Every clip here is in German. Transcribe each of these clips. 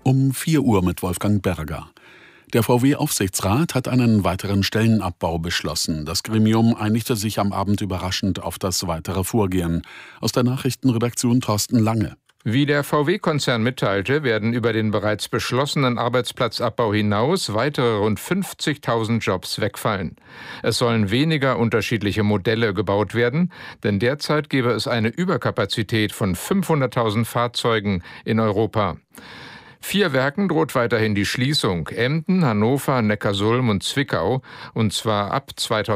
Um 4 Uhr mit Wolfgang Berger. Der VW-Aufsichtsrat hat einen weiteren Stellenabbau beschlossen. Das Gremium einigte sich am Abend überraschend auf das weitere Vorgehen. Aus der Nachrichtenredaktion Thorsten Lange. Wie der VW-Konzern mitteilte, werden über den bereits beschlossenen Arbeitsplatzabbau hinaus weitere rund 50.000 Jobs wegfallen. Es sollen weniger unterschiedliche Modelle gebaut werden, denn derzeit gäbe es eine Überkapazität von 500.000 Fahrzeugen in Europa. 4 Werken droht weiterhin die Schließung: Emden, Hannover, Neckarsulm und Zwickau, und zwar ab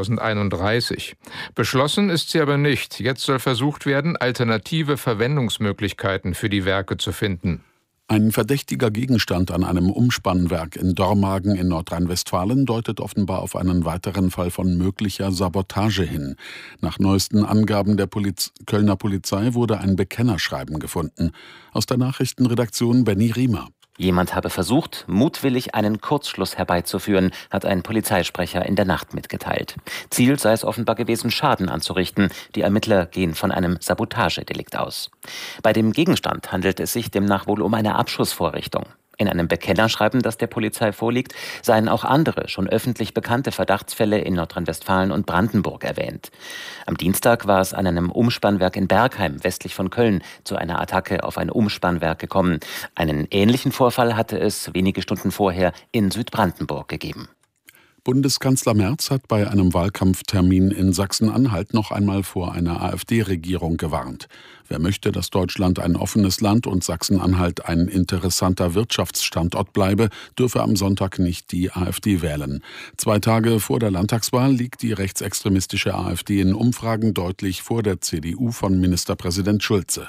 2031. Beschlossen ist sie aber nicht. Jetzt soll versucht werden, alternative Verwendungsmöglichkeiten für die Werke zu finden. Ein verdächtiger Gegenstand an einem Umspannwerk in Dormagen in Nordrhein-Westfalen deutet offenbar auf einen weiteren Fall von möglicher Sabotage hin. Nach neuesten Angaben der Kölner Polizei wurde ein Bekennerschreiben gefunden. Aus der Nachrichtenredaktion Benny Riemer. Jemand habe versucht, mutwillig einen Kurzschluss herbeizuführen, hat ein Polizeisprecher in der Nacht mitgeteilt. Ziel sei es offenbar gewesen, Schaden anzurichten. Die Ermittler gehen von einem Sabotagedelikt aus. Bei dem Gegenstand handelt es sich demnach wohl um eine Abschussvorrichtung. In einem Bekennerschreiben, das der Polizei vorliegt, seien auch andere, schon öffentlich bekannte Verdachtsfälle in Nordrhein-Westfalen und Brandenburg erwähnt. Am Dienstag war es an einem Umspannwerk in Bergheim, westlich von Köln, zu einer Attacke auf ein Umspannwerk gekommen. Einen ähnlichen Vorfall hatte es wenige Stunden vorher in Südbrandenburg gegeben. Bundeskanzler Merz hat bei einem Wahlkampftermin in Sachsen-Anhalt noch einmal vor einer AfD-Regierung gewarnt. Wer möchte, dass Deutschland ein offenes Land und Sachsen-Anhalt ein interessanter Wirtschaftsstandort bleibe, dürfe am Sonntag nicht die AfD wählen. 2 Tage vor der Landtagswahl liegt die rechtsextremistische AfD in Umfragen deutlich vor der CDU von Ministerpräsident Schulze.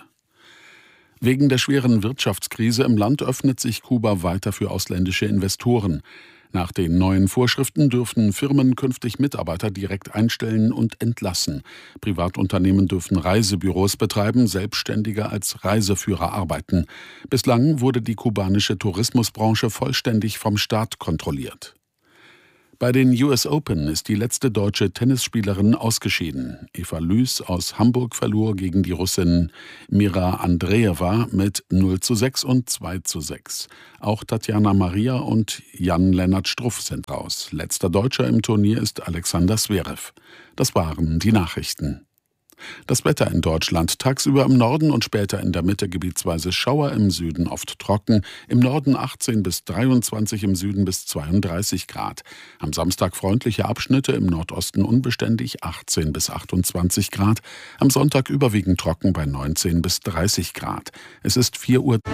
Wegen der schweren Wirtschaftskrise im Land öffnet sich Kuba weiter für ausländische Investoren. Nach den neuen Vorschriften dürfen Firmen künftig Mitarbeiter direkt einstellen und entlassen. Privatunternehmen dürfen Reisebüros betreiben, Selbstständige als Reiseführer arbeiten. Bislang wurde die kubanische Tourismusbranche vollständig vom Staat kontrolliert. Bei den US Open ist die letzte deutsche Tennisspielerin ausgeschieden. Eva Lüß aus Hamburg verlor gegen die Russin Mira Andreeva mit 0:6 und 2:6. Auch Tatjana Maria und Jan-Lennart Struff sind raus. Letzter Deutscher im Turnier ist Alexander Zverev. Das waren die Nachrichten. Das Wetter in Deutschland: tagsüber im Norden und später in der Mitte gebietsweise Schauer, im Süden oft trocken, im Norden 18 bis 23, im Süden bis 32 Grad. Am Samstag freundliche Abschnitte, im Nordosten unbeständig 18 bis 28 Grad. Am Sonntag überwiegend trocken bei 19 bis 30 Grad. Es ist 4 Uhr.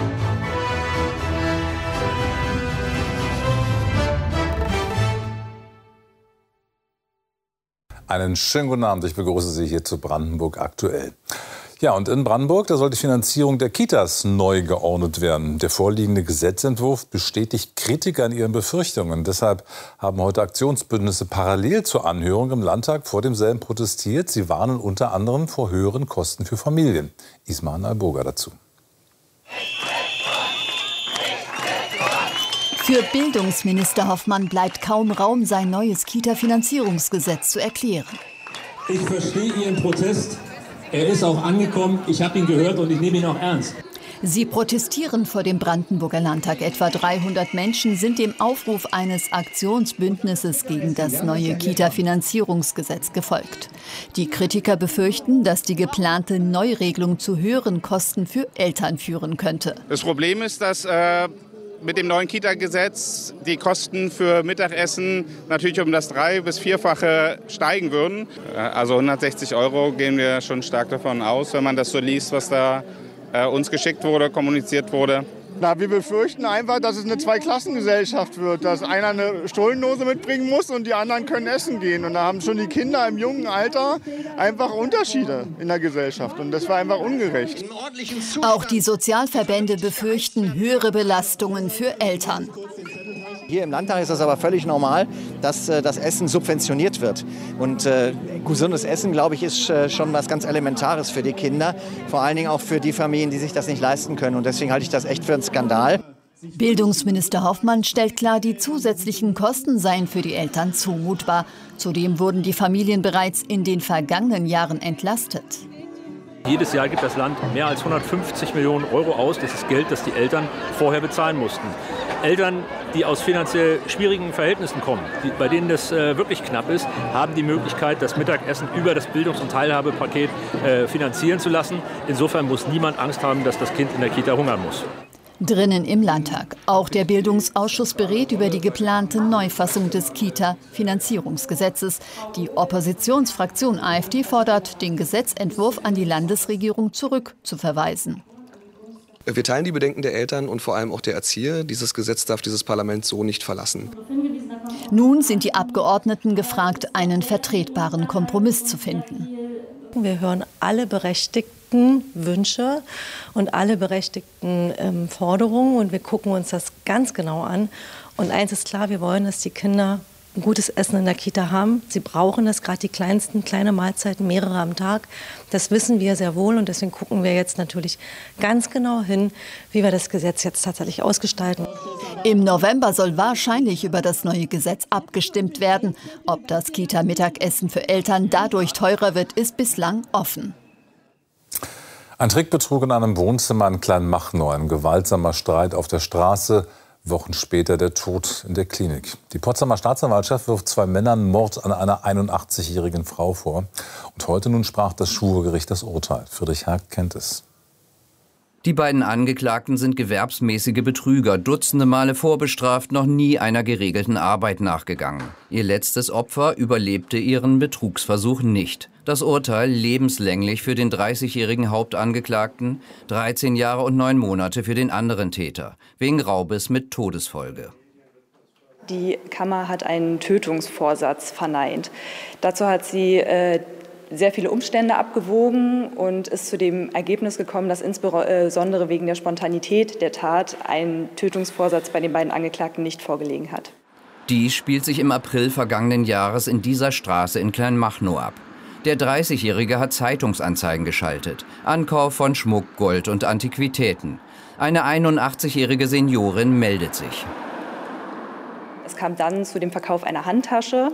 Einen schönen guten Abend, ich begrüße Sie hier zu Brandenburg aktuell. Ja, und in Brandenburg, da soll die Finanzierung der Kitas neu geordnet werden. Der vorliegende Gesetzentwurf bestätigt Kritiker in ihren Befürchtungen. Deshalb haben heute Aktionsbündnisse parallel zur Anhörung im Landtag vor demselben protestiert. Sie warnen unter anderem vor höheren Kosten für Familien. Ismail Alburga dazu. Für Bildungsminister Hoffmann bleibt kaum Raum, sein neues Kita-Finanzierungsgesetz zu erklären. Ich verstehe Ihren Protest. Er ist auch angekommen. Ich habe ihn gehört und ich nehme ihn auch ernst. Sie protestieren vor dem Brandenburger Landtag. Etwa 300 Menschen sind dem Aufruf eines Aktionsbündnisses gegen das neue Kita-Finanzierungsgesetz gefolgt. Die Kritiker befürchten, dass die geplante Neuregelung zu höheren Kosten für Eltern führen könnte. Das Problem ist, dass mit dem neuen Kita-Gesetz die Kosten für Mittagessen natürlich um das 3- bis 4-fache steigen würden. Also 160 € gehen wir schon stark davon aus, wenn man das so liest, was da uns geschickt wurde, kommuniziert wurde. Na, wir befürchten einfach, dass es eine Zweiklassengesellschaft wird, dass einer eine Stullendose mitbringen muss und die anderen können essen gehen. Und da haben schon die Kinder im jungen Alter einfach Unterschiede in der Gesellschaft. Und das war einfach ungerecht. Auch die Sozialverbände befürchten höhere Belastungen für Eltern. Hier im Landtag ist das aber völlig normal, dass das Essen subventioniert wird. Und gesundes Essen, glaube ich, ist schon was ganz Elementares für die Kinder. Vor allen Dingen auch für die Familien, die sich das nicht leisten können. Und deswegen halte ich das echt für einen Skandal. Bildungsminister Hoffmann stellt klar, die zusätzlichen Kosten seien für die Eltern zumutbar. Zudem wurden die Familien bereits in den vergangenen Jahren entlastet. Jedes Jahr gibt das Land mehr als 150 Millionen Euro aus. Das ist Geld, das die Eltern vorher bezahlen mussten. Eltern, die aus finanziell schwierigen Verhältnissen kommen, bei denen das wirklich knapp ist, haben die Möglichkeit, das Mittagessen über das Bildungs- und Teilhabepaket finanzieren zu lassen. Insofern muss niemand Angst haben, dass das Kind in der Kita hungern muss. Drinnen im Landtag. Auch der Bildungsausschuss berät über die geplante Neufassung des Kita-Finanzierungsgesetzes. Die Oppositionsfraktion AfD fordert, den Gesetzentwurf an die Landesregierung zurückzuverweisen. Wir teilen die Bedenken der Eltern und vor allem auch der Erzieher. Dieses Gesetz darf dieses Parlament so nicht verlassen. Nun sind die Abgeordneten gefragt, einen vertretbaren Kompromiss zu finden. Wir hören alle berechtigten Wünsche und alle berechtigten Forderungen und wir gucken uns das ganz genau an. Und eins ist klar, wir wollen, dass die Kinder ein gutes Essen in der Kita haben. Sie brauchen das, gerade die kleinsten, kleine Mahlzeiten, mehrere am Tag. Das wissen wir sehr wohl und deswegen gucken wir jetzt natürlich ganz genau hin, wie wir das Gesetz jetzt tatsächlich ausgestalten. Im November soll wahrscheinlich über das neue Gesetz abgestimmt werden. Ob das Kita-Mittagessen für Eltern dadurch teurer wird, ist bislang offen. Ein Trickbetrug in einem Wohnzimmer in Kleinmachnow, ein gewaltsamer Streit auf der Straße, Wochen später der Tod in der Klinik. Die Potsdamer Staatsanwaltschaft wirft 2 Männern Mord an einer 81-jährigen Frau vor. Und heute nun sprach das Schwurgericht das Urteil. Friedrich Hag kennt es. Die beiden Angeklagten sind gewerbsmäßige Betrüger, dutzende Male vorbestraft, noch nie einer geregelten Arbeit nachgegangen. Ihr letztes Opfer überlebte ihren Betrugsversuch nicht. Das Urteil lebenslänglich für den 30-jährigen Hauptangeklagten, 13 Jahre und 9 Monate für den anderen Täter, wegen Raubes mit Todesfolge. Die Kammer hat einen Tötungsvorsatz verneint. Dazu hat sie sehr viele Umstände abgewogen und ist zu dem Ergebnis gekommen, dass insbesondere wegen der Spontanität der Tat ein Tötungsvorsatz bei den beiden Angeklagten nicht vorgelegen hat. Dies spielt sich im April vergangenen Jahres in dieser Straße in Kleinmachnow ab. Der 30-Jährige hat Zeitungsanzeigen geschaltet. Ankauf von Schmuck, Gold und Antiquitäten. Eine 81-jährige Seniorin meldet sich. Es kam dann zu dem Verkauf einer Handtasche,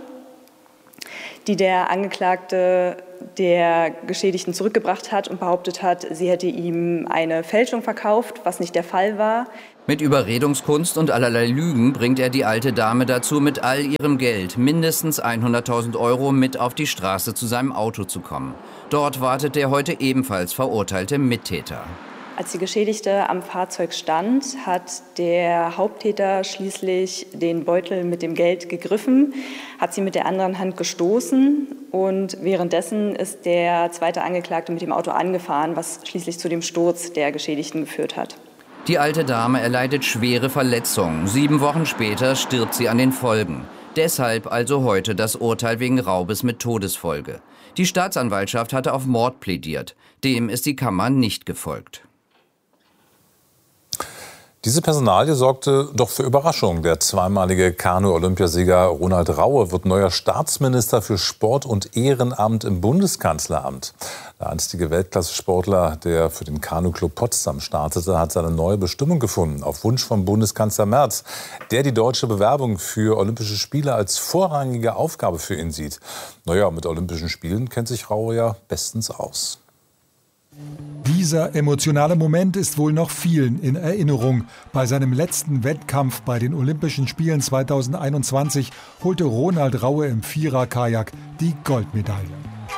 die der Angeklagte der Geschädigten zurückgebracht hat und behauptet hat, sie hätte ihm eine Fälschung verkauft, was nicht der Fall war. Mit Überredungskunst und allerlei Lügen bringt er die alte Dame dazu, mit all ihrem Geld, mindestens 100.000 Euro, mit auf die Straße zu seinem Auto zu kommen. Dort wartet der heute ebenfalls verurteilte Mittäter. Als die Geschädigte am Fahrzeug stand, hat der Haupttäter schließlich den Beutel mit dem Geld gegriffen, hat sie mit der anderen Hand gestoßen und währenddessen ist der zweite Angeklagte mit dem Auto angefahren, was schließlich zu dem Sturz der Geschädigten geführt hat. Die alte Dame erleidet schwere Verletzungen. 7 Wochen später stirbt sie an den Folgen. Deshalb also heute das Urteil wegen Raubes mit Todesfolge. Die Staatsanwaltschaft hatte auf Mord plädiert. Dem ist die Kammer nicht gefolgt. Diese Personalie sorgte doch für Überraschung. Der zweimalige Kanu-Olympiasieger Ronald Raue wird neuer Staatsminister für Sport und Ehrenamt im Bundeskanzleramt. Der einstige Weltklasse-Sportler, der für den Kanu-Club Potsdam startete, hat seine neue Bestimmung gefunden. Auf Wunsch von Bundeskanzler Merz, der die deutsche Bewerbung für Olympische Spiele als vorrangige Aufgabe für ihn sieht. Naja, mit Olympischen Spielen kennt sich Raue ja bestens aus. Dieser emotionale Moment ist wohl noch vielen in Erinnerung. Bei seinem letzten Wettkampf bei den Olympischen Spielen 2021 holte Ronald Raue im Vierer-Kajak die Goldmedaille.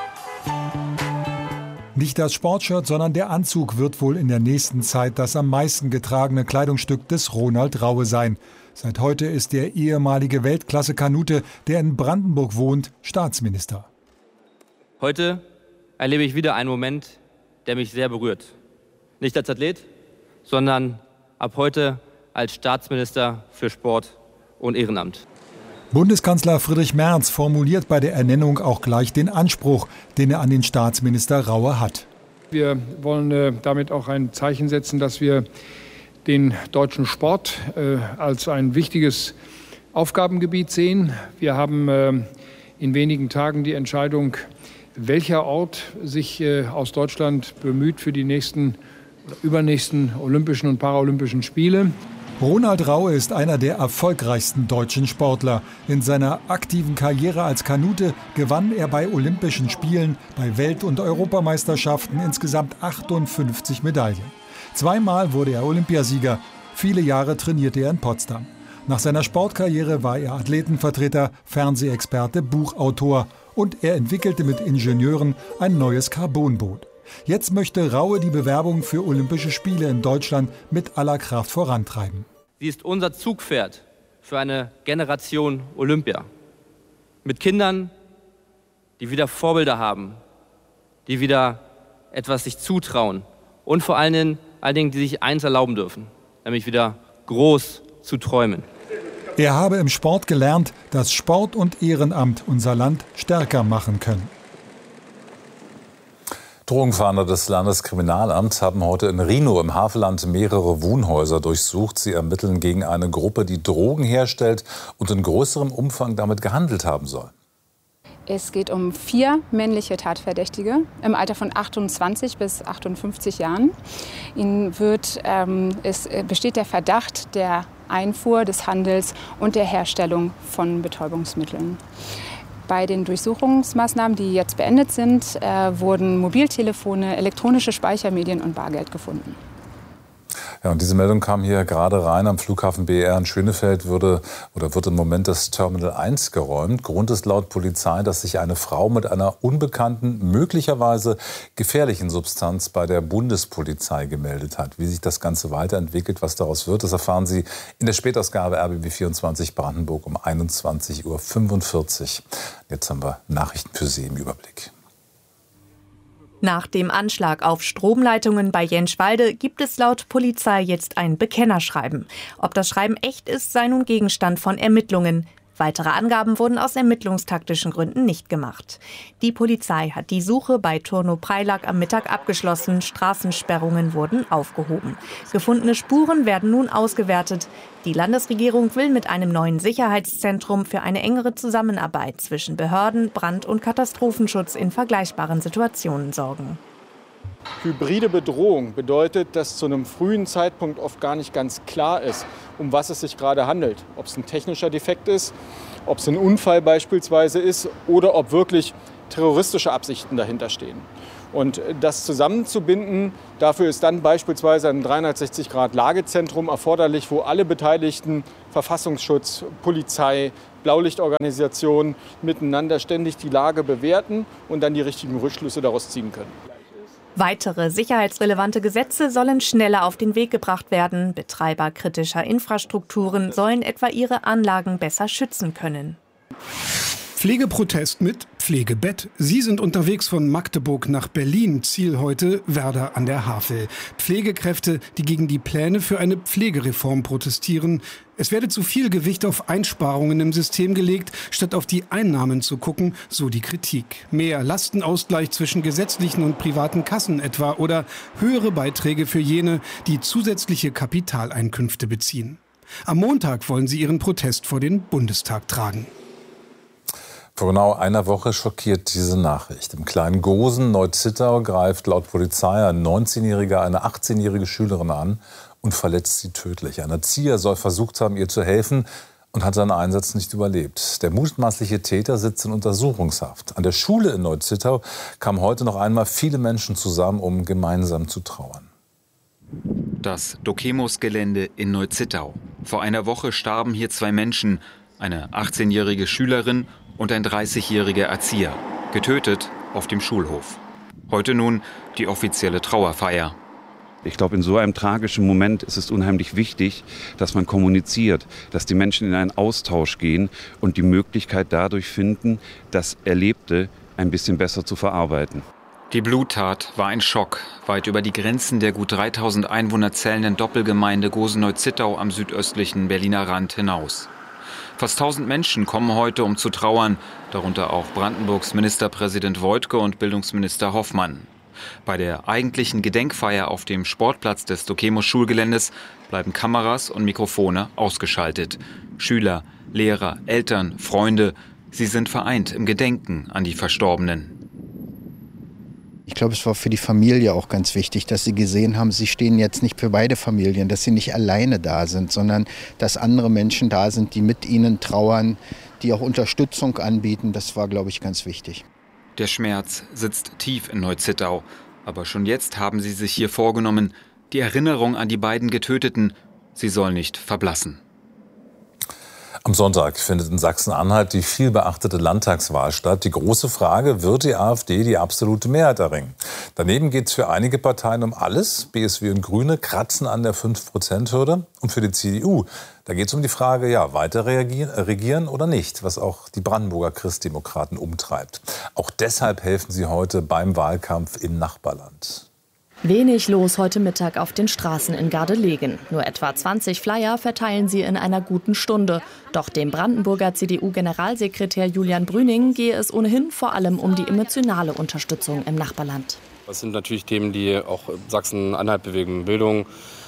Nicht das Sportshirt, sondern der Anzug wird wohl in der nächsten Zeit das am meisten getragene Kleidungsstück des Ronald Raue sein. Seit heute ist der ehemalige Weltklasse-Kanute, der in Brandenburg wohnt, Staatsminister. Heute erlebe ich wieder einen Moment, der mich sehr berührt. Nicht als Athlet, sondern ab heute als Staatsminister für Sport und Ehrenamt. Bundeskanzler Friedrich Merz formuliert bei der Ernennung auch gleich den Anspruch, den er an den Staatsminister Raue hat. Wir wollen damit auch ein Zeichen setzen, dass wir den deutschen Sport als ein wichtiges Aufgabengebiet sehen. Wir haben in wenigen Tagen die Entscheidung, welcher Ort sich aus Deutschland bemüht für die nächsten oder übernächsten Olympischen und Paralympischen Spiele. Ronald Raue ist einer der erfolgreichsten deutschen Sportler. In seiner aktiven Karriere als Kanute gewann er bei Olympischen Spielen, bei Welt- und Europameisterschaften insgesamt 58 Medaillen. Zweimal wurde er Olympiasieger. Viele Jahre trainierte er in Potsdam. Nach seiner Sportkarriere war er Athletenvertreter, Fernsehexperte, Buchautor und er entwickelte mit Ingenieuren ein neues Carbonboot. Jetzt möchte Raue die Bewerbung für Olympische Spiele in Deutschland mit aller Kraft vorantreiben. Sie ist unser Zugpferd für eine Generation Olympia. Mit Kindern, die wieder Vorbilder haben, die wieder etwas sich zutrauen und vor allen Dingen, die sich eins erlauben dürfen, nämlich wieder groß zu träumen. Er habe im Sport gelernt, dass Sport und Ehrenamt unser Land stärker machen können. Drogenfahnder des Landeskriminalamts haben heute in Rhinow im Havelland mehrere Wohnhäuser durchsucht. Sie ermitteln gegen eine Gruppe, die Drogen herstellt und in größerem Umfang damit gehandelt haben soll. Es geht um 4 männliche Tatverdächtige im Alter von 28 bis 58 Jahren. Ihnen besteht der Verdacht der Einfuhr, des Handels und der Herstellung von Betäubungsmitteln. Bei den Durchsuchungsmaßnahmen, die jetzt beendet sind, wurden Mobiltelefone, elektronische Speichermedien und Bargeld gefunden. Ja, und diese Meldung kam hier gerade rein. Am Flughafen BER in Schönefeld wird im Moment das Terminal 1 geräumt. Grund ist laut Polizei, dass sich eine Frau mit einer unbekannten, möglicherweise gefährlichen Substanz bei der Bundespolizei gemeldet hat. Wie sich das Ganze weiterentwickelt, was daraus wird, das erfahren Sie in der Spätausgabe RBB24 Brandenburg um 21:45 Uhr. Jetzt haben wir Nachrichten für Sie im Überblick. Nach dem Anschlag auf Stromleitungen bei Jenschwalde gibt es laut Polizei jetzt ein Bekennerschreiben. Ob das Schreiben echt ist, sei nun Gegenstand von Ermittlungen. Weitere Angaben wurden aus ermittlungstaktischen Gründen nicht gemacht. Die Polizei hat die Suche bei Turnow-Preilack am Mittag abgeschlossen. Straßensperrungen wurden aufgehoben. Gefundene Spuren werden nun ausgewertet. Die Landesregierung will mit einem neuen Sicherheitszentrum für eine engere Zusammenarbeit zwischen Behörden, Brand- und Katastrophenschutz in vergleichbaren Situationen sorgen. Hybride Bedrohung bedeutet, dass zu einem frühen Zeitpunkt oft gar nicht ganz klar ist, um was es sich gerade handelt. Ob es ein technischer Defekt ist, ob es ein Unfall beispielsweise ist oder ob wirklich terroristische Absichten dahinter stehen. Und das zusammenzubinden, dafür ist dann beispielsweise ein 360-Grad-Lagezentrum erforderlich, wo alle Beteiligten, Verfassungsschutz, Polizei, Blaulichtorganisationen miteinander ständig die Lage bewerten und dann die richtigen Rückschlüsse daraus ziehen können. Weitere sicherheitsrelevante Gesetze sollen schneller auf den Weg gebracht werden. Betreiber kritischer Infrastrukturen sollen etwa ihre Anlagen besser schützen können. Pflegeprotest mit Pflegebett. Sie sind unterwegs von Magdeburg nach Berlin. Ziel heute Werder an der Havel. Pflegekräfte, die gegen die Pläne für eine Pflegereform protestieren. Es werde zu viel Gewicht auf Einsparungen im System gelegt, statt auf die Einnahmen zu gucken, so die Kritik. Mehr Lastenausgleich zwischen gesetzlichen und privaten Kassen etwa oder höhere Beiträge für jene, die zusätzliche Kapitaleinkünfte beziehen. Am Montag wollen sie ihren Protest vor den Bundestag tragen. Vor genau einer Woche schockiert diese Nachricht. Im kleinen Gosen, Neu-Zittau, greift laut Polizei ein 19-Jähriger eine 18-jährige Schülerin an und verletzt sie tödlich. Ein Erzieher soll versucht haben, ihr zu helfen und hat seinen Einsatz nicht überlebt. Der mutmaßliche Täter sitzt in Untersuchungshaft. An der Schule in Neu-Zittau kamen heute noch einmal viele Menschen zusammen, um gemeinsam zu trauern. Das Dokemos-Gelände in Neu-Zittau. Vor einer Woche starben hier 2 Menschen, eine 18-jährige Schülerin und ein 30-jähriger Erzieher, getötet auf dem Schulhof. Heute nun die offizielle Trauerfeier. Ich glaube, in so einem tragischen Moment ist es unheimlich wichtig, dass man kommuniziert, dass die Menschen in einen Austausch gehen und die Möglichkeit dadurch finden, das Erlebte ein bisschen besser zu verarbeiten. Die Bluttat war ein Schock, weit über die Grenzen der gut 3000 Einwohner zählenden Doppelgemeinde Gosen-Neu-Zittau am südöstlichen Berliner Rand hinaus. Fast 1000 Menschen kommen heute, um zu trauern, darunter auch Brandenburgs Ministerpräsident Woidke und Bildungsminister Hoffmann. Bei der eigentlichen Gedenkfeier auf dem Sportplatz des Dokemos-Schulgeländes bleiben Kameras und Mikrofone ausgeschaltet. Schüler, Lehrer, Eltern, Freunde, sie sind vereint im Gedenken an die Verstorbenen. Ich glaube, es war für die Familie auch ganz wichtig, dass sie gesehen haben, sie stehen jetzt nicht für beide Familien, dass sie nicht alleine da sind, sondern dass andere Menschen da sind, die mit ihnen trauern, die auch Unterstützung anbieten. Das war, glaube ich, ganz wichtig. Der Schmerz sitzt tief in Neu-Zittau. Aber schon jetzt haben sie sich hier vorgenommen, die Erinnerung an die beiden Getöteten, sie soll nicht verblassen. Am Sonntag findet in Sachsen-Anhalt die viel beachtete Landtagswahl statt. Die große Frage, wird die AfD die absolute Mehrheit erringen? Daneben geht es für einige Parteien um alles. BSW und Grüne kratzen an der 5%-Hürde. Und für die CDU, da geht es um die Frage, ja, weiter regieren oder nicht, was auch die Brandenburger Christdemokraten umtreibt. Auch deshalb helfen sie heute beim Wahlkampf im Nachbarland. Wenig los heute Mittag auf den Straßen in Gardelegen. Nur etwa 20 Flyer verteilen sie in einer guten Stunde. Doch dem Brandenburger CDU-Generalsekretär Julian Brüning gehe es ohnehin vor allem um die emotionale Unterstützung im Nachbarland. Das sind natürlich Themen, die auch Sachsen-Anhalt bewegen. Bildung,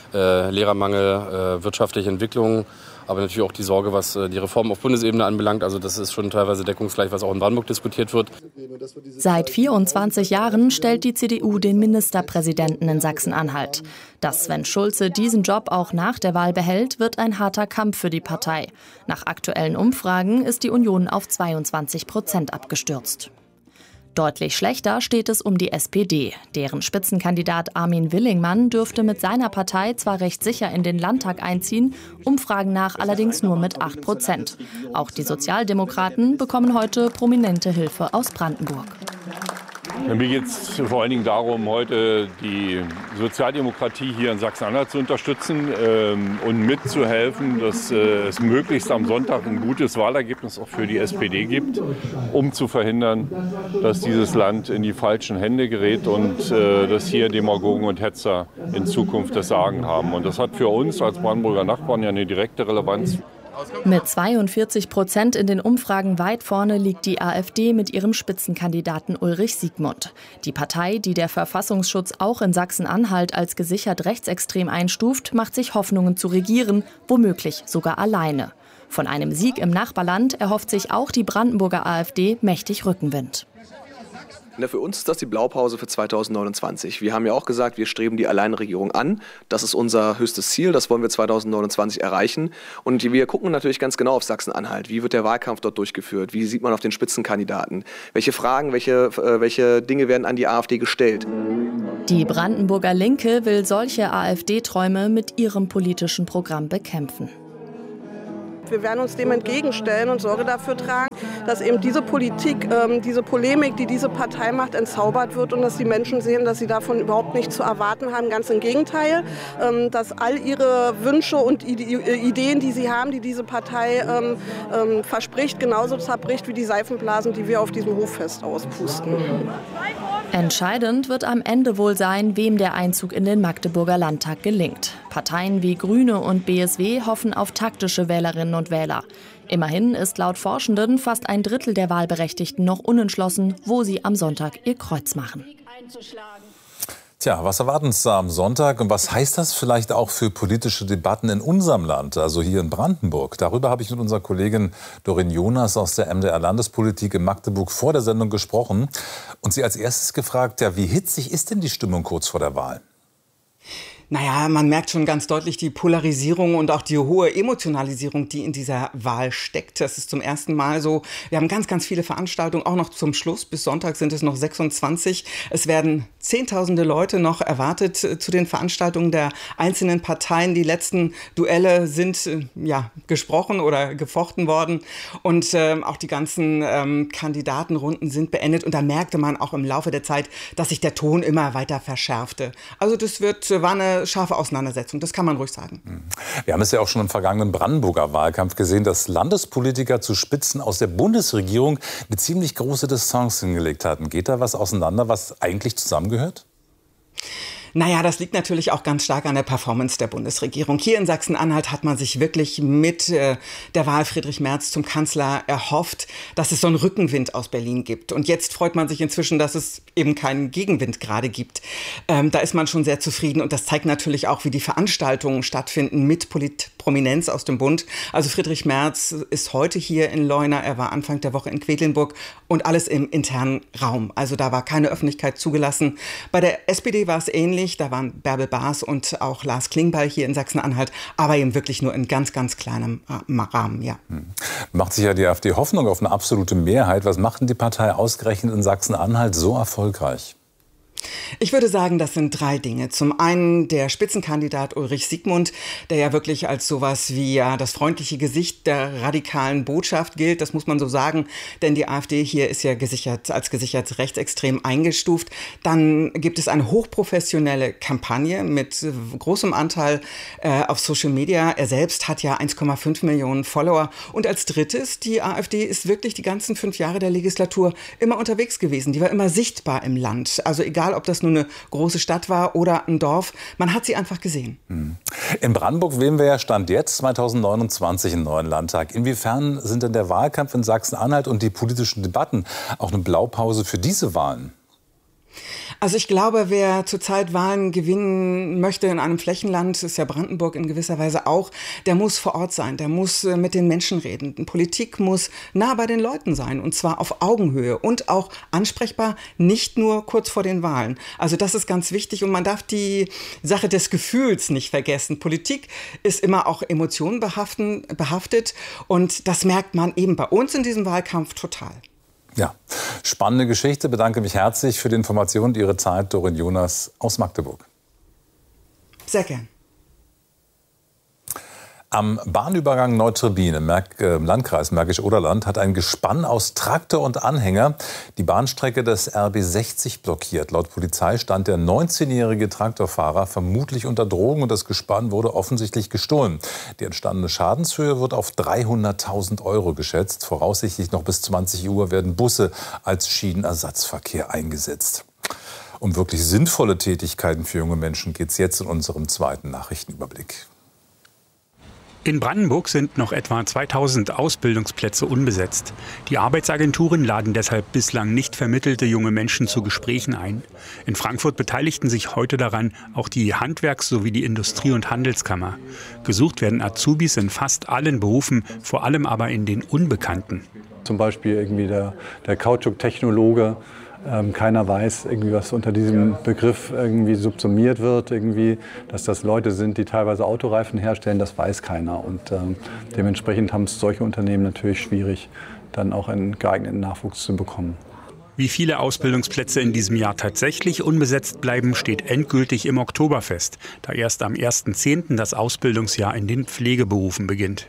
Lehrermangel, wirtschaftliche Entwicklung, aber natürlich auch die Sorge, was die Reform auf Bundesebene anbelangt. Also das ist schon teilweise deckungsgleich, was auch in Brandenburg diskutiert wird. Seit 24 Jahren stellt die CDU den Ministerpräsidenten in Sachsen-Anhalt. Dass Sven Schulze diesen Job auch nach der Wahl behält, wird ein harter Kampf für die Partei. Nach aktuellen Umfragen ist die Union auf 22% abgestürzt. Deutlich schlechter steht es um die SPD. Deren Spitzenkandidat Armin Willingmann dürfte mit seiner Partei zwar recht sicher in den Landtag einziehen, Umfragen nach allerdings nur mit 8%. Auch die Sozialdemokraten bekommen heute prominente Hilfe aus Brandenburg. Mir geht es vor allen Dingen darum, heute die Sozialdemokratie hier in Sachsen-Anhalt zu unterstützen und mitzuhelfen, dass es möglichst am Sonntag ein gutes Wahlergebnis auch für die SPD gibt, um zu verhindern, dass dieses Land in die falschen Hände gerät und dass hier Demagogen und Hetzer in Zukunft das Sagen haben. Und das hat für uns als Brandenburger Nachbarn ja eine direkte Relevanz. Mit 42% in den Umfragen weit vorne liegt die AfD mit ihrem Spitzenkandidaten Ulrich Siegmund. Die Partei, die der Verfassungsschutz auch in Sachsen-Anhalt als gesichert rechtsextrem einstuft, macht sich Hoffnungen zu regieren, womöglich sogar alleine. Von einem Sieg im Nachbarland erhofft sich auch die Brandenburger AfD mächtig Rückenwind. Für uns ist das die Blaupause für 2029. Wir haben ja auch gesagt, wir streben die Alleinregierung an. Das ist unser höchstes Ziel, das wollen wir 2029 erreichen. Und wir gucken natürlich ganz genau auf Sachsen-Anhalt. Wie wird der Wahlkampf dort durchgeführt? Wie sieht man auf den Spitzenkandidaten? Welche Fragen, welche Dinge werden an die AfD gestellt? Die Brandenburger Linke will solche AfD-Träume mit ihrem politischen Programm bekämpfen. Wir werden uns dem entgegenstellen und Sorge dafür tragen, dass eben diese Politik, diese Polemik, die diese Partei macht, entzaubert wird und dass die Menschen sehen, dass sie davon überhaupt nichts zu erwarten haben. Ganz im Gegenteil, dass all ihre Wünsche und Ideen, die sie haben, die diese Partei verspricht, genauso zerbricht wie die Seifenblasen, die wir auf diesem Hoffest auspusten. Entscheidend wird am Ende wohl sein, wem der Einzug in den Magdeburger Landtag gelingt. Parteien wie Grüne und BSW hoffen auf taktische Wählerinnen und Wähler. Immerhin ist laut Forschenden fast ein Drittel der Wahlberechtigten noch unentschlossen, wo sie am Sonntag ihr Kreuz machen. Tja, was erwarten uns da am Sonntag und was heißt das vielleicht auch für politische Debatten in unserem Land, also hier in Brandenburg? Darüber habe ich mit unserer Kollegin Doreen Jonas aus der MDR Landespolitik in Magdeburg vor der Sendung gesprochen und sie als erstes gefragt, ja, wie hitzig ist denn die Stimmung kurz vor der Wahl? Naja, man merkt schon ganz deutlich die Polarisierung und auch die hohe Emotionalisierung, die in dieser Wahl steckt. Das ist zum ersten Mal so. Wir haben ganz, ganz viele Veranstaltungen, auch noch zum Schluss. Bis Sonntag sind es noch 26. Es werden Zehntausende Leute noch erwartet zu den Veranstaltungen der einzelnen Parteien. Die letzten Duelle sind gesprochen oder gefochten worden. Und auch die ganzen Kandidatenrunden sind beendet. Und da merkte man auch im Laufe der Zeit, dass sich der Ton immer weiter verschärfte. Also das war eine scharfe Auseinandersetzung, das kann man ruhig sagen. Wir haben es ja auch schon im vergangenen Brandenburger Wahlkampf gesehen, dass Landespolitiker zu Spitzen aus der Bundesregierung eine ziemlich große Distanz hingelegt hatten. Geht da was auseinander, was eigentlich zusammengehört? Naja, das liegt natürlich auch ganz stark an der Performance der Bundesregierung. Hier in Sachsen-Anhalt hat man sich wirklich mit der Wahl Friedrich Merz zum Kanzler erhofft, dass es so einen Rückenwind aus Berlin gibt. Und jetzt freut man sich inzwischen, dass es eben keinen Gegenwind gerade gibt. Da ist man schon sehr zufrieden und das zeigt natürlich auch, wie die Veranstaltungen stattfinden mit Prominenz aus dem Bund. Also Friedrich Merz ist heute hier in Leuna, er war Anfang der Woche in Quedlinburg und alles im internen Raum. Also da war keine Öffentlichkeit zugelassen. Bei der SPD war es ähnlich, da waren Bärbel Baas und auch Lars Klingbeil hier in Sachsen-Anhalt, aber eben wirklich nur in ganz, ganz kleinem Rahmen, ja. Macht sich ja die AfD Hoffnung auf eine absolute Mehrheit. Was macht denn die Partei ausgerechnet in Sachsen-Anhalt so erfolgreich? Ich würde sagen, das sind 3 Dinge. Zum einen der Spitzenkandidat Ulrich Siegmund, der ja wirklich als sowas wie das freundliche Gesicht der radikalen Botschaft gilt. Das muss man so sagen, denn die AfD hier ist ja als gesichert rechtsextrem eingestuft. Dann gibt es eine hochprofessionelle Kampagne mit großem Anteil auf Social Media. Er selbst hat ja 1,5 Millionen Follower. Und als drittes, die AfD ist wirklich die ganzen 5 Jahre der Legislatur immer unterwegs gewesen. Die war immer sichtbar im Land. Also egal, ob das nur eine große Stadt war oder ein Dorf, man hat sie einfach gesehen. In Brandenburg wählen wir ja Stand jetzt 2029 einen neuen Landtag. Inwiefern sind denn der Wahlkampf in Sachsen-Anhalt und die politischen Debatten auch eine Blaupause für diese Wahlen? Also ich glaube, wer zurzeit Wahlen gewinnen möchte in einem Flächenland, ist ja Brandenburg in gewisser Weise auch, der muss vor Ort sein, der muss mit den Menschen reden. Politik muss nah bei den Leuten sein und zwar auf Augenhöhe und auch ansprechbar, nicht nur kurz vor den Wahlen. Also das ist ganz wichtig und man darf die Sache des Gefühls nicht vergessen. Politik ist immer auch Emotionen behaftet und das merkt man eben bei uns in diesem Wahlkampf total. Ja, spannende Geschichte. Bedanke mich herzlich für die Information und Ihre Zeit, Doreen Jonas aus Magdeburg. Sehr gern. Am Bahnübergang Neutrubin im Landkreis Märkisch-Oderland hat ein Gespann aus Traktor und Anhänger die Bahnstrecke des RB 60 blockiert. Laut Polizei stand der 19-jährige Traktorfahrer vermutlich unter Drogen und das Gespann wurde offensichtlich gestohlen. Die entstandene Schadenshöhe wird auf 300.000 € geschätzt. Voraussichtlich noch bis 20 Uhr werden Busse als Schienenersatzverkehr eingesetzt. Um wirklich sinnvolle Tätigkeiten für junge Menschen geht es jetzt in unserem zweiten Nachrichtenüberblick. In Brandenburg sind noch etwa 2000 Ausbildungsplätze unbesetzt. Die Arbeitsagenturen laden deshalb bislang nicht vermittelte junge Menschen zu Gesprächen ein. In Frankfurt beteiligten sich heute daran auch die Handwerks- sowie die Industrie- und Handelskammer. Gesucht werden Azubis in fast allen Berufen, vor allem aber in den Unbekannten. Zum Beispiel irgendwie der Kautschuktechnologe. Keiner weiß, irgendwie, was unter diesem Begriff irgendwie subsumiert wird, irgendwie, dass das Leute sind, die teilweise Autoreifen herstellen, das weiß keiner. Und dementsprechend haben es solche Unternehmen natürlich schwierig, dann auch einen geeigneten Nachwuchs zu bekommen. Wie viele Ausbildungsplätze in diesem Jahr tatsächlich unbesetzt bleiben, steht endgültig im Oktober fest, da erst am 1.10. das Ausbildungsjahr in den Pflegeberufen beginnt.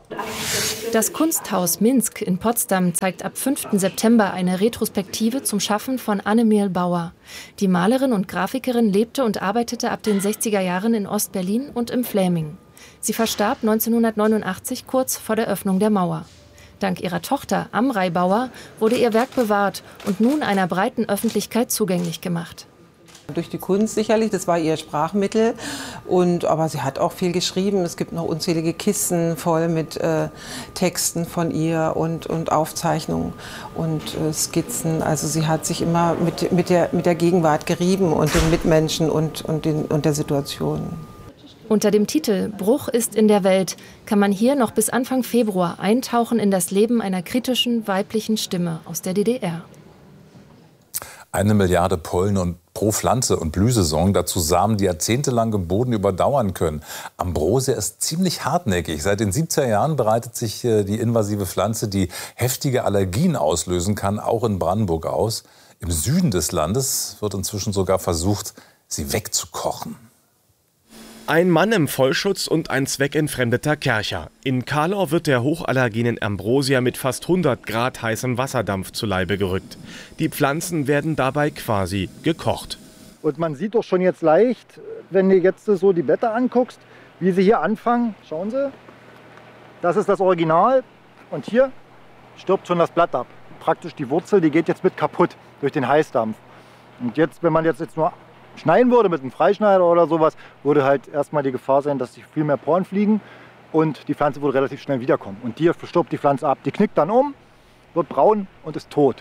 Das Kunsthaus Minsk in Potsdam zeigt ab 5. September eine Retrospektive zum Schaffen von Annemiel Bauer. Die Malerin und Grafikerin lebte und arbeitete ab den 60er Jahren in Ostberlin und im Fläming. Sie verstarb 1989 kurz vor der Öffnung der Mauer. Dank ihrer Tochter Amrei Bauer wurde ihr Werk bewahrt und nun einer breiten Öffentlichkeit zugänglich gemacht. Durch die Kunst sicherlich, das war ihr Sprachmittel. Aber sie hat auch viel geschrieben. Es gibt noch unzählige Kisten voll mit Texten von ihr und Aufzeichnungen und Skizzen. Also sie hat sich immer mit der Gegenwart gerieben und den Mitmenschen und der Situation. Unter dem Titel Bruch ist in der Welt kann man hier noch bis Anfang Februar eintauchen in das Leben einer kritischen weiblichen Stimme aus der DDR. 1 Milliarde Pollen pro Pflanze und Blühsaison, dazu Samen, die jahrzehntelang im Boden überdauern können. Ambrosia ist ziemlich hartnäckig. Seit den 70er Jahren breitet sich die invasive Pflanze, die heftige Allergien auslösen kann, auch in Brandenburg aus. Im Süden des Landes wird inzwischen sogar versucht, sie wegzukochen. Ein Mann im Vollschutz und ein zweckentfremdeter Kercher. In Kahlau wird der hochallergenen Ambrosia mit fast 100 Grad heißem Wasserdampf zu Leibe gerückt. Die Pflanzen werden dabei quasi gekocht. Und man sieht doch schon jetzt leicht, wenn du jetzt so die Blätter anguckst, wie sie hier anfangen. Schauen Sie, das ist das Original und hier stirbt schon das Blatt ab. Praktisch die Wurzel, die geht jetzt mit kaputt durch den Heißdampf. Und jetzt, wenn man jetzt nur schneiden würde mit einem Freischneider oder sowas, würde halt erstmal die Gefahr sein, dass sich viel mehr Poren fliegen und die Pflanze würde relativ schnell wiederkommen. Und hier stirbt die Pflanze ab. Die knickt dann um, wird braun und ist tot.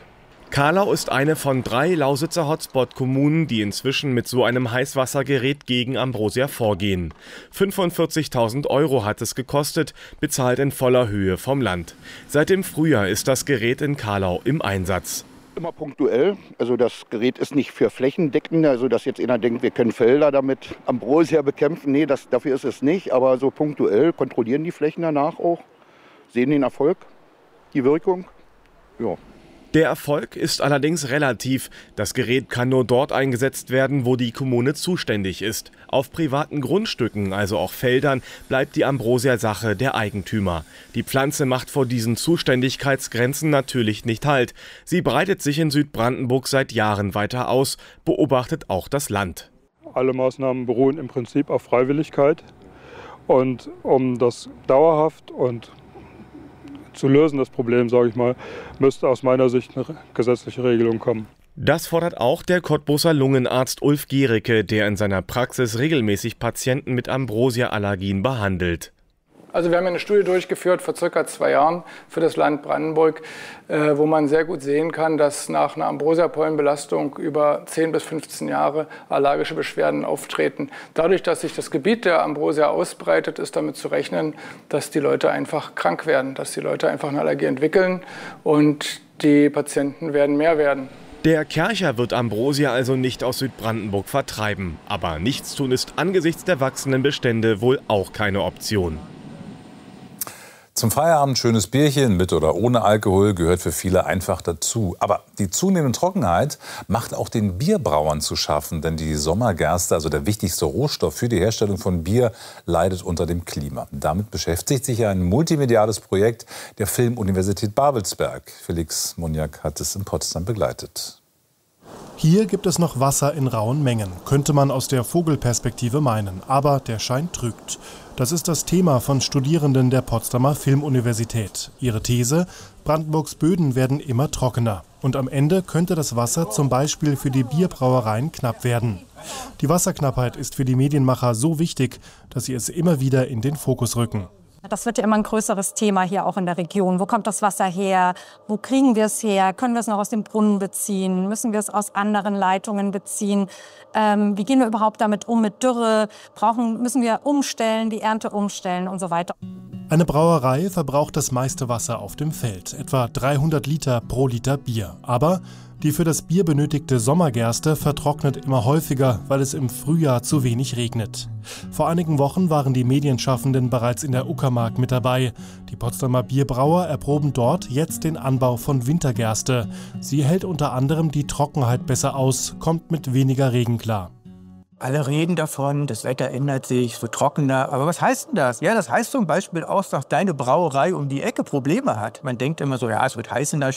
Carlau ist eine von 3 Lausitzer Hotspot-Kommunen, die inzwischen mit so einem Heißwassergerät gegen Ambrosia vorgehen. 45.000 € hat es gekostet, bezahlt in voller Höhe vom Land. Seit dem Frühjahr ist das Gerät in Carlau im Einsatz. Immer punktuell, also das Gerät ist nicht für flächendeckend, also dass jetzt einer denkt, wir können Felder damit Ambrosia bekämpfen. Nee, dafür ist es nicht, aber so punktuell kontrollieren die Flächen danach auch, sehen den Erfolg, die Wirkung, ja. Der Erfolg ist allerdings relativ. Das Gerät kann nur dort eingesetzt werden, wo die Kommune zuständig ist. Auf privaten Grundstücken, also auch Feldern, bleibt die Ambrosia Sache der Eigentümer. Die Pflanze macht vor diesen Zuständigkeitsgrenzen natürlich nicht Halt. Sie breitet sich in Südbrandenburg seit Jahren weiter aus, beobachtet auch das Land. Alle Maßnahmen beruhen im Prinzip auf Freiwilligkeit. Und um das dauerhaft und zu lösen, das Problem, sage ich mal, müsste aus meiner Sicht eine gesetzliche Regelung kommen. Das fordert auch der Cottbuser Lungenarzt Ulf Gericke, der in seiner Praxis regelmäßig Patienten mit Ambrosia-Allergien behandelt. Also wir haben eine Studie durchgeführt vor circa 2 Jahren für das Land Brandenburg, wo man sehr gut sehen kann, dass nach einer Ambrosia-Pollenbelastung über 10 bis 15 Jahre allergische Beschwerden auftreten. Dadurch, dass sich das Gebiet der Ambrosia ausbreitet, ist damit zu rechnen, dass die Leute einfach krank werden, dass die Leute einfach eine Allergie entwickeln und die Patienten werden mehr werden. Der Kercher wird Ambrosia also nicht aus Südbrandenburg vertreiben. Aber nichts tun ist angesichts der wachsenden Bestände wohl auch keine Option. Zum Feierabend schönes Bierchen mit oder ohne Alkohol gehört für viele einfach dazu. Aber die zunehmende Trockenheit macht auch den Bierbrauern zu schaffen. Denn die Sommergerste, also der wichtigste Rohstoff für die Herstellung von Bier, leidet unter dem Klima. Damit beschäftigt sich ein multimediales Projekt der Filmuniversität Babelsberg. Felix Moniak hat es in Potsdam begleitet. Hier gibt es noch Wasser in rauen Mengen, könnte man aus der Vogelperspektive meinen. Aber der Schein trügt. Das ist das Thema von Studierenden der Potsdamer Filmuniversität. Ihre These: Brandenburgs Böden werden immer trockener. Und am Ende könnte das Wasser zum Beispiel für die Bierbrauereien knapp werden. Die Wasserknappheit ist für die Medienmacher so wichtig, dass sie es immer wieder in den Fokus rücken. Das wird ja immer ein größeres Thema hier auch in der Region. Wo kommt das Wasser her? Wo kriegen wir es her? Können wir es noch aus dem Brunnen beziehen? Müssen wir es aus anderen Leitungen beziehen? Wie gehen wir überhaupt damit um mit Dürre? Müssen wir umstellen, die Ernte umstellen und so weiter? Eine Brauerei verbraucht das meiste Wasser auf dem Feld, etwa 300 Liter pro Liter Bier. Aber die für das Bier benötigte Sommergerste vertrocknet immer häufiger, weil es im Frühjahr zu wenig regnet. Vor einigen Wochen waren die Medienschaffenden bereits in der Uckermark mit dabei. Die Potsdamer Bierbrauer erproben dort jetzt den Anbau von Wintergerste. Sie hält unter anderem die Trockenheit besser aus, kommt mit weniger Regen klar. Alle reden davon, das Wetter ändert sich, es wird trockener. Aber was heißt denn das? Ja, das heißt zum Beispiel auch, dass deine Brauerei um die Ecke Probleme hat. Man denkt immer so, ja, es wird heiß in der